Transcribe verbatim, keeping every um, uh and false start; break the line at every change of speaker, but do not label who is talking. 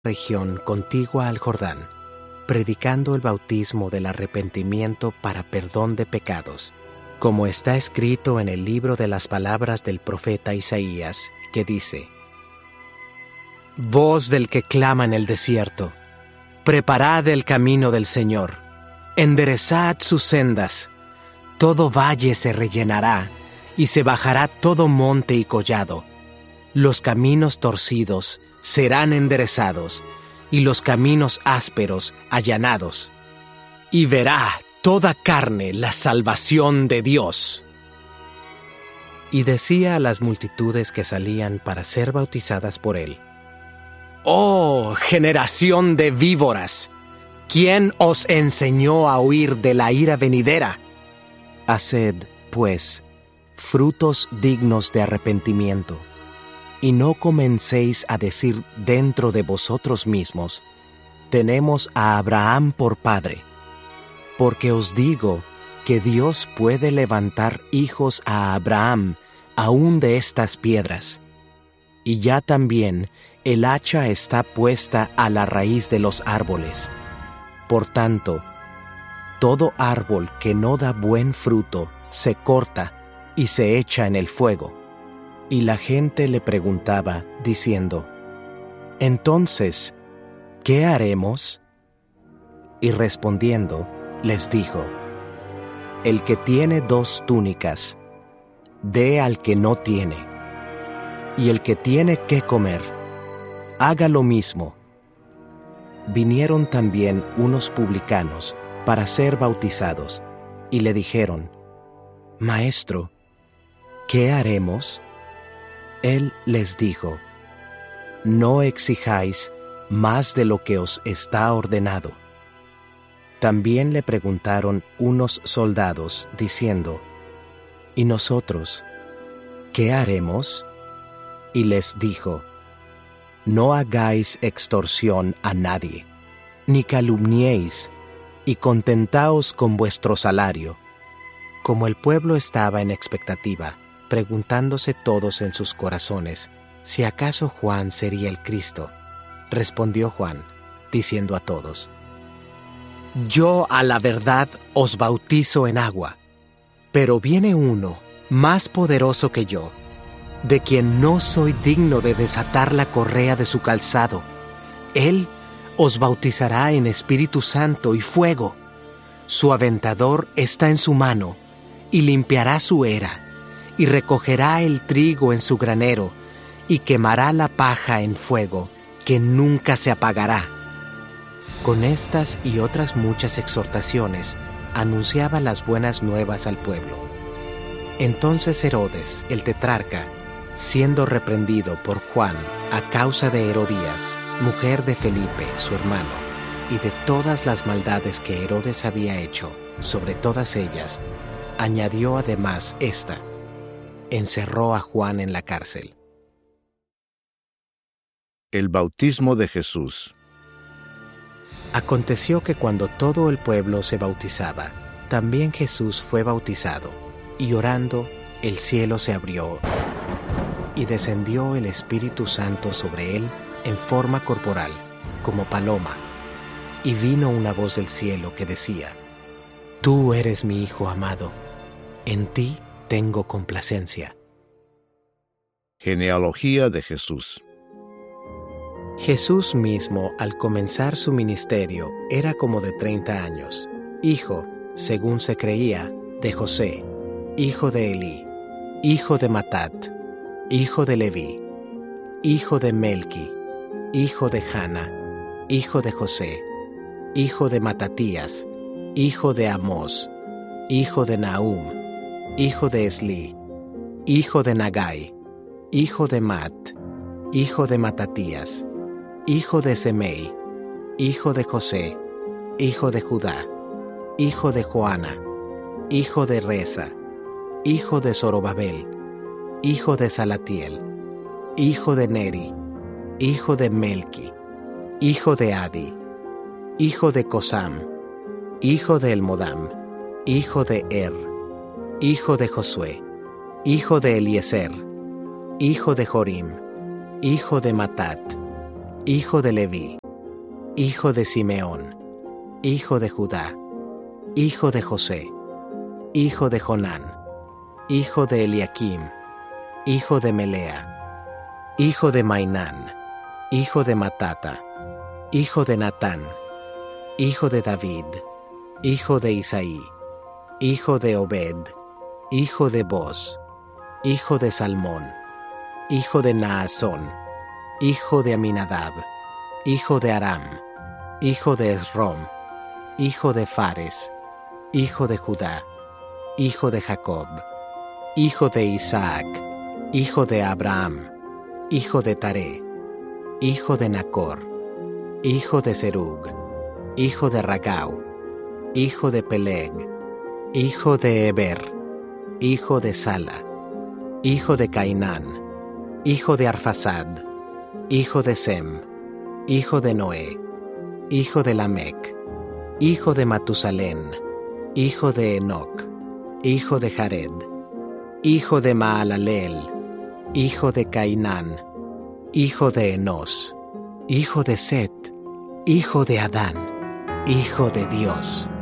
región contigua al Jordán, predicando el bautismo del arrepentimiento para perdón de pecados, como está escrito en el libro de las palabras del profeta Isaías, que dice: Voz del que clama en el desierto, preparad el camino del Señor, enderezad sus sendas, todo valle se rellenará, y se bajará todo monte y collado. Los caminos torcidos serán enderezados, y los caminos ásperos allanados. Y verá toda carne la salvación de Dios. Y decía a las multitudes que salían para ser bautizadas por él: ¡Oh, generación de víboras! ¿Quién os enseñó a huir de la ira venidera? Haced, pues, frutos dignos de arrepentimiento, y no comencéis a decir dentro de vosotros mismos: tenemos a Abraham por padre. Porque os digo que Dios puede levantar hijos a Abraham aún de estas piedras. Y ya también el hacha está puesta a la raíz de los árboles. Por tanto, todo árbol que no da buen fruto se corta y se echa en el fuego. Y la gente le preguntaba, diciendo: Entonces, ¿qué haremos? Y respondiendo, les dijo: El que tiene dos túnicas, dé al que no tiene. Y el que tiene que comer, haga lo mismo. Vinieron también unos publicanos para ser bautizados, y le dijeron: Maestro, ¿qué haremos? Él les dijo: No exijáis más de lo que os está ordenado. También le preguntaron unos soldados, diciendo: ¿Y nosotros qué haremos? Y les dijo: No hagáis extorsión a nadie, ni calumniéis, y contentaos con vuestro salario. Como el pueblo estaba en expectativa, preguntándose todos en sus corazones si acaso Juan sería el Cristo, respondió Juan, diciendo a todos: Yo a la verdad os bautizo en agua, pero viene uno más poderoso que yo, de quien no soy digno de desatar la correa de su calzado. Él os bautizará en Espíritu Santo y fuego. Su aventador está en su mano, y limpiará su era, y recogerá el trigo en su granero, y quemará la paja en fuego, que nunca se apagará. Con estas y otras muchas exhortaciones, anunciaba las buenas nuevas al pueblo. Entonces Herodes, el tetrarca, siendo reprendido por Juan a causa de Herodías, mujer de Felipe, su hermano, y de todas las maldades que Herodes había hecho, sobre todas ellas, añadió además esta: encerró a Juan en la cárcel.
El bautismo de Jesús.
Aconteció que cuando todo el pueblo se bautizaba, también Jesús fue bautizado, y orando, el cielo se abrió, y descendió el Espíritu Santo sobre él en forma corporal, como paloma. Y vino una voz del cielo que decía: Tú eres mi Hijo amado, en ti tengo complacencia.
Genealogía de Jesús.
Jesús mismo, al comenzar su ministerio, era como de treinta años, hijo, según se creía, de José, hijo de Elí, hijo de Matat, hijo de Leví, hijo de Melqui, hijo de Jana, hijo de José, hijo de Matatías, hijo de Amós, hijo de Nahum, hijo de Esli, hijo de Nagai, hijo de Mat, hijo de Matatías, hijo de Semei, hijo de José, hijo de Judá, hijo de Joana, hijo de Resa, hijo de Zorobabel, hijo de Salatiel, hijo de Neri, hijo de Melqui, hijo de Adi, hijo de Cosam, hijo de Elmodam, hijo de Er, hijo de Josué, hijo de Eliezer, hijo de Jorim, hijo de Matat, hijo de Leví, hijo de Simeón, hijo de Judá, hijo de José, hijo de Jonán, hijo de Eliakim, hijo de Melea, hijo de Mainán, hijo de Matata, hijo de Natán, hijo de David, hijo de Isaí, hijo de Obed, hijo de Boz, hijo de Salmón, hijo de Naasón, hijo de Aminadab, hijo de Aram, hijo de Esrom, hijo de Fares, hijo de Judá, hijo de Jacob, hijo de Isaac, hijo de Abraham, hijo de Taré, hijo de Nacor, hijo de Serug, hijo de Ragau, hijo de Peleg, hijo de Eber, hijo de Sala, hijo de Cainán, hijo de Arfasad, hijo de Sem, hijo de Noé, hijo de Lamec, hijo de Matusalén, hijo de Enoc, hijo de Jared, hijo de Maalaleel, hijo de Cainán, hijo de Enos, hijo de Set, hijo de Adán, hijo de Dios.